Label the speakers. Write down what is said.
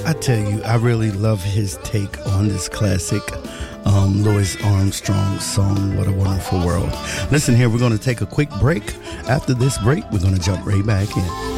Speaker 1: I tell you, I really love his take on this classic Louis Armstrong song, What a Wonderful World. Listen here, we're going to take a quick break. After this break, we're going to jump right back in.